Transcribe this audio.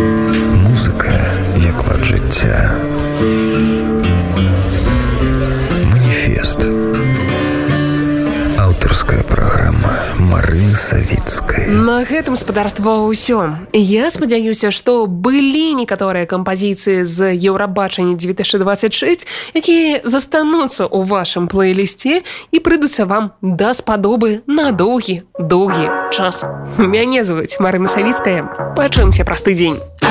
Музыка як лад жыцця. Маніфест. Аўтарская праграма Марыны Савіцкай. На гэтым спадарства ўсё. Я спадзяюся, што былі некаторыя кампазіцыі з Еўрабачання 2026, якія застануцца ў вашым плейлісце і прыйдуцца вам даспадобы на доўгі час. Мяне звуць Марына Савіцкая. Пачуемся праз тыдзень.